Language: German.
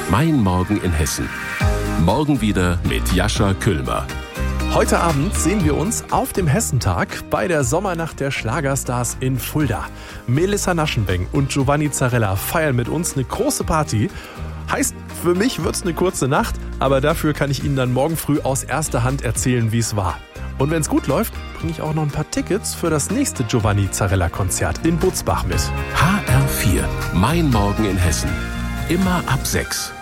Mein Morgen in Hessen. Morgen wieder mit Jascha Küllmer. Heute Abend sehen wir uns auf dem Hessentag bei der Sommernacht der Schlagerstars in Fulda. Melissa Naschenbeng und Giovanni Zarella feiern mit uns eine große Party. Heißt, für mich wird's eine kurze Nacht, aber dafür kann ich Ihnen dann morgen früh aus erster Hand erzählen, wie es war. Und wenn es gut läuft, bringe ich auch noch ein paar Tickets für das nächste Giovanni Zarella-Konzert in Butzbach mit. HR4, Mein Morgen in Hessen. Immer ab 6.